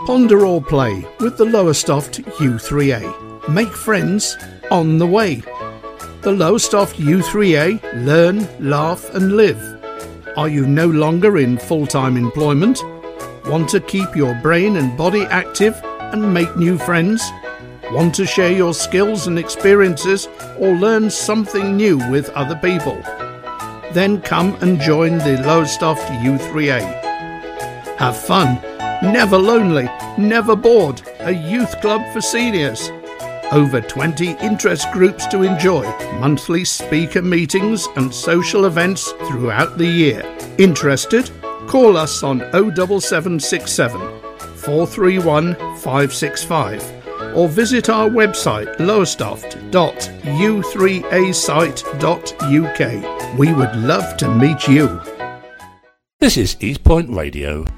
Ponder or play with the Lowestoft U3A. Make friends on the way. The Lowestoft U3A, learn, laugh and live. Are you no longer in full-time employment? Want to keep your brain and body active and make new friends? Want to share your skills and experiences or learn something new with other people? Then come and join the Lowestoft U3A. Have fun, never lonely, never bored, a youth club for seniors. Over 20 interest groups to enjoy, monthly speaker meetings and social events throughout the year. Interested? Call us on 07767 431 565 or visit our website lowestoft.u3asite.uk. We would love to meet you. This is East Point Radio.